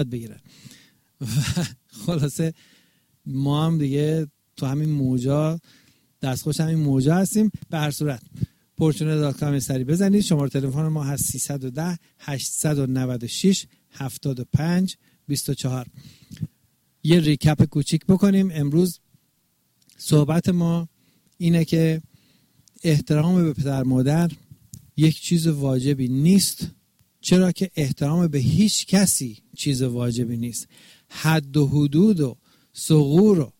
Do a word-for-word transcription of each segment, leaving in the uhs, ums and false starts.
بگیرن. و خلاصه ما هم دیگه تو همین موجا دستخوش همین موجا هستیم. به هر صورت پورچونه دات کام سری بزنید. شماره تلفن ما هست سیصد و ده هشتصد و نود و شش هفتاد و پنج بیست و چهار. یه ریکپ کوچیک بکنیم. امروز صحبت ما اینه که احترام به پدر مادر یک چیز واجبی نیست، چرا که احترام به هیچ کسی چیز واجبی نیست. حد و حدود و ثغور و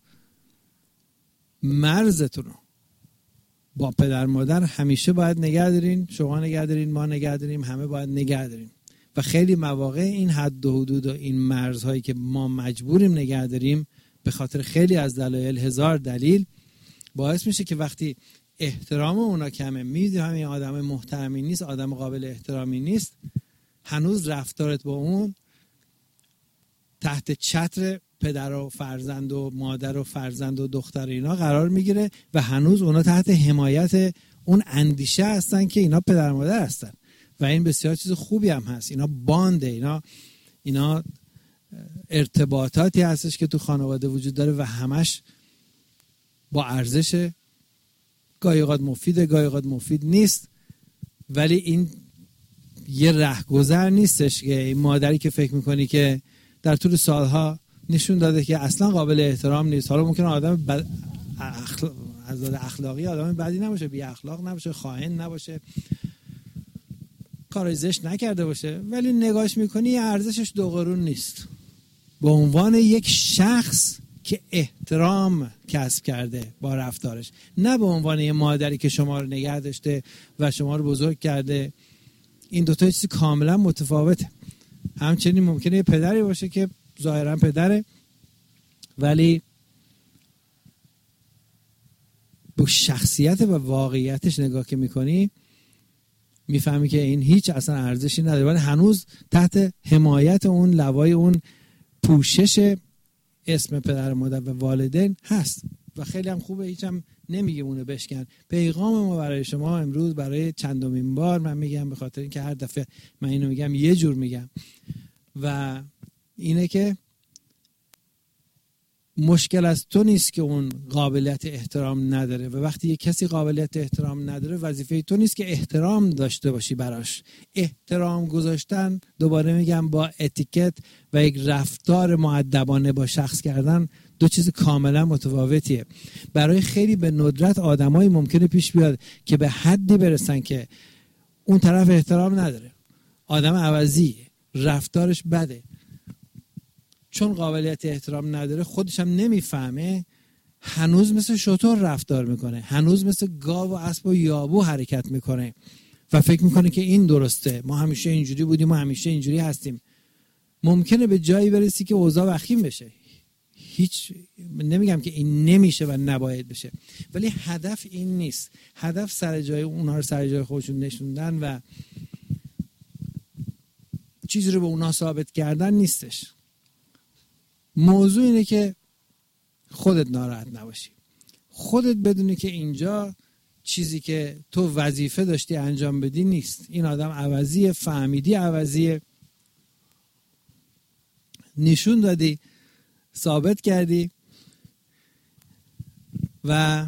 مرزتون رو با پدر مادر همیشه باید نگه دارین. شما نگه دارین، ما نگه داریم، همه باید نگه داریم. و خیلی مواقع این حد و حدود و این مرزهایی که ما مجبوریم نگه داریم به خاطر خیلی از دلایل، هزار دلیل، باعث میشه که وقتی احترام اونا کمه، میدونی همین آدم محترمی نیست، آدم قابل احترامی نیست، هنوز رفتارت با اون تحت چتر پدر و فرزند و مادر و فرزند و دختر اینا قرار میگیره و هنوز اونا تحت حمایت اون اندیشه هستن که اینا پدر مادر هستن. و این بسیار چیز خوبی هم هست. اینا بانده، اینا اینا ارتباطاتی هستش که تو خانواده وجود داره و همش با ارزش. گاهی اوقات مفیده، گاهی اوقات مفید نیست، ولی این یه رهگذر نیستش که این مادری که فکر میکنی که در طول سالها نشون داده که اصلا قابل احترام نیست. حالا ممکنه آدم بد... اخلا... از نظر اخلاقی آدم بدی نباشه، بی اخلاق نباشه، خائن نباشه، کارای زشت نکرده باشه، ولی نگاهش میکنی ارزشش دو قرون نیست به عنوان یک شخص که احترام کسب کرده با رفتارش، نه به عنوان یه مادری که شما رو نگه داشته و شما رو بزرگ کرده. این دوتا چیز کاملا متفاوته. همچنین ممکنه یه پدری باشه که ظاهرا پدره ولی با شخصیت و واقعیتش نگاه که میکنی میفهمی که این هیچ اصلا ارزشی نداره، ولی هنوز تحت حمایت اون لوای اون پوشش اسم پدر مادر و والدین هست و خیلی هم خوبه. هیچ هم نمیگه اونو بشکن. پیغام ما برای شما امروز برای چندمین بار من میگم، به خاطر اینکه هر دفعه من اینو میگم یه جور میگم، و اینه که مشکل از تو نیست که اون قابلیت احترام نداره و وقتی یک کسی قابلیت احترام نداره وظیفه تو نیست که احترام داشته باشی براش. احترام گذاشتن، دوباره میگم، با اتیکت و یک رفتار مؤدبانه با شخص کردن دو چیز کاملا متفاوتیه. برای خیلی به ندرت آدمایی ممکنه پیش بیاد که به حدی برسن که اون طرف احترام نداره، آدم عوضی، رفتارش بده، چون قابلیت احترام نداره خودش هم نمیفهمه، هنوز مثل شتر رفتار میکنه، هنوز مثل گاو و اسب و یابو حرکت میکنه و فکر میکنه که این درسته، ما همیشه اینجوری بودیم، ما همیشه اینجوری هستیم. ممکنه به جایی برسی که اوضاع وخیم بشه. هیچ نمیگم که این نمیشه و نباید بشه، ولی هدف این نیست. هدف سر جای اونها رو سر جای خودشون نشوندن و چیزی رو به اونها ثابت کردن نیستش. موضوع اینه که خودت ناراحت نباشی، خودت بدونی که اینجا چیزی که تو وظیفه داشتی انجام بدی نیست. این آدم عوضیه، فهمیدی عوضیه، نشون دادی، ثابت کردی و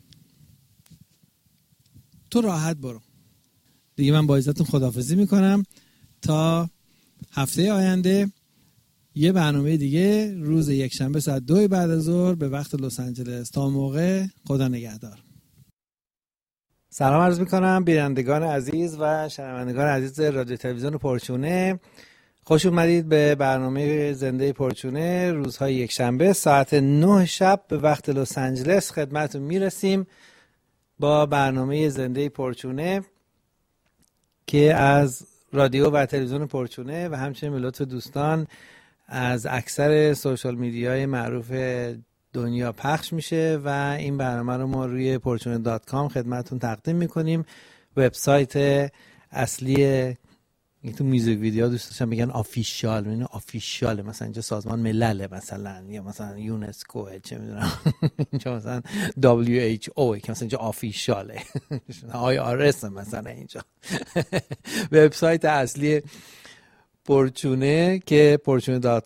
تو راحت برو دیگه. من با عزتون خداحافظی میکنم تا هفته آینده. یه برنامه دیگه روز یکشنبه ساعت دو بعد از ظهر به وقت لس آنجلس. تا موقع خدا نگهدار. سلام عرض میکنم بینندگان عزیز و شنوندگان عزیز رادیو تلویزیون پرچونه. خوش اومدید به برنامه زنده پرچونه. روزهای یکشنبه ساعت نه شب به وقت لس آنجلس خدمتتون میرسیم با برنامه زنده پرچونه که از رادیو و تلویزیون پرچونه و همچنین به لطف دوستان از اکثر سوشال میدیای معروف دنیا پخش میشه و این برنامه رو ما روی پورچونه دات کام خدمتتون تقدیم میکنیم. وبسایت اصلی این تو میوزیک ویدیو دوست داشتم بگن آفیشیال، این آفیشیاله، مثلا اینجا سازمان ملله مثلا، یا مثلا یونسکو، چه میدونم اینجا مثلا دبلیو اچ او که مثلا اینجا آفیشیاله، آی آر اس مثلا اینجا. وبسایت اصلی پرچونه که پرچونه دات